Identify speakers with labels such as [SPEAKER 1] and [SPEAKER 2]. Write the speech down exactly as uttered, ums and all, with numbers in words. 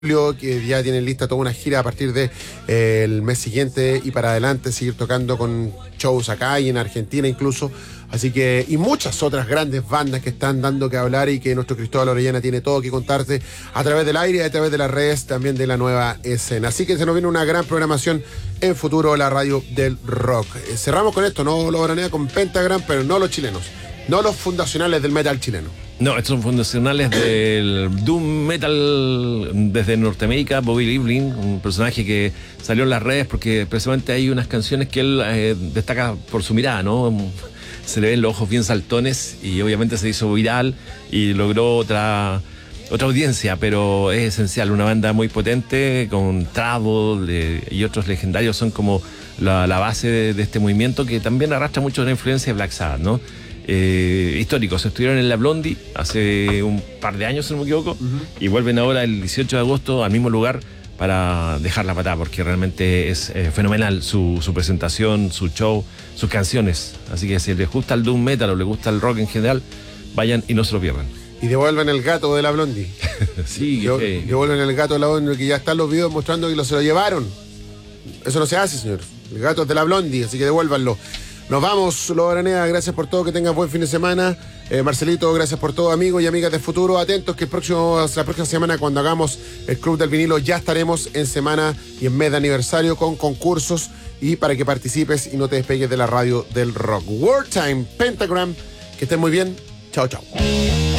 [SPEAKER 1] que ya tienen lista toda una gira a partir del de, eh, el mes siguiente y para adelante, seguir tocando con shows acá y en Argentina incluso. Así que, y muchas otras grandes bandas que están dando que hablar y que nuestro Cristóbal Orellana tiene todo que contarte a través del aire y a través de las redes también de la nueva escena. Así que se nos viene una gran programación en futuro, la radio del rock. Eh, cerramos con esto, no lo Baranea con Pentagram, pero no los chilenos, no los fundacionales del metal chileno.
[SPEAKER 2] No, estos son fundacionales del Doom Metal desde Norteamérica, Bobby Liebling, un personaje que salió en las redes porque precisamente hay unas canciones que él eh, destaca por su mirada, ¿no? Se le ven los ojos bien saltones y obviamente se hizo viral y logró otra, otra audiencia, pero es esencial, una banda muy potente con Travel eh, y otros legendarios son como la, la base de, de este movimiento que también arrastra mucho la influencia de Black Sabbath, ¿no? Eh, históricos, estuvieron en la Blondie hace un par de años, si no me equivoco, uh-huh. y vuelven ahora el dieciocho de agosto al mismo lugar para dejar la patada, porque realmente es eh, fenomenal su, su presentación, su show, sus canciones. Así que si les gusta el doom metal o les gusta el rock en general, vayan y no se lo pierdan.
[SPEAKER 1] Y devuelven el gato de la Blondie.
[SPEAKER 2] Sí,
[SPEAKER 1] Yo,
[SPEAKER 2] que...
[SPEAKER 1] devuelven el gato de la Blondie, que ya están los videos mostrando que lo, se lo llevaron. Eso no se hace, señor. El gato es de la Blondie, así que devuélvanlo. Nos vamos, Lo Baranea, gracias por todo, que tengas buen fin de semana. Eh, Marcelito, gracias por todo, amigos y amigas de Futuro. Atentos que el próximo, la próxima semana, cuando hagamos el Club del Vinilo, ya estaremos en semana y en mes de aniversario con concursos y para que participes y no te despegues de la radio del rock. Wartime, Pentagram, que estén muy bien. Chao, chao.